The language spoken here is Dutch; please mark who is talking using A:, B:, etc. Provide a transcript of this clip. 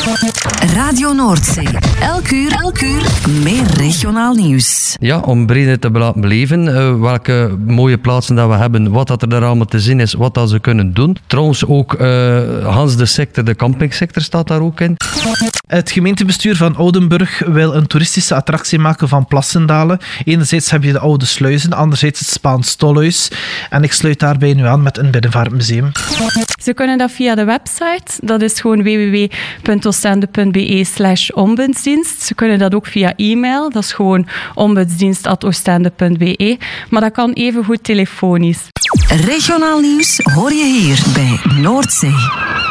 A: Radio Noordzee. Elk uur meer regionaal nieuws.
B: Ja, om breder te laten beleven welke mooie plaatsen dat we hebben, wat dat er daar allemaal te zien is, wat dat ze kunnen doen. Trouwens ook Hans de sector, de campingsector staat daar ook in.
C: Het gemeentebestuur van Oudenburg wil een toeristische attractie maken van Plassendalen. Enerzijds heb je de oude sluizen, anderzijds het Spaans Tolhuis. En ik sluit daarbij nu aan met een binnenvaartmuseum.
D: Ze kunnen dat via de website. Dat is gewoon www.oostende.be/ombudsdienst. Ze kunnen dat ook via e-mail. Dat is gewoon ombudsdienst@oostende.be. Maar dat kan evengoed telefonisch.
A: Regionaal nieuws hoor je hier bij Noordzee.